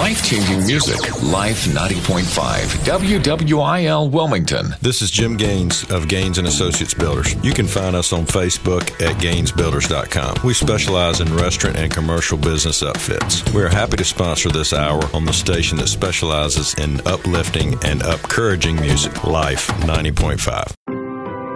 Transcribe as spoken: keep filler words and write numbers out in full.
Life-changing music. Life ninety point five. W W I L Wilmington. This is Jim Gaines of Gaines and Associates Builders. You can find us on Facebook at Gaines Builders dot com. We specialize in restaurant and commercial business upfits. We are happy to sponsor this hour on the station that specializes in uplifting and encouraging music. Life ninety point five.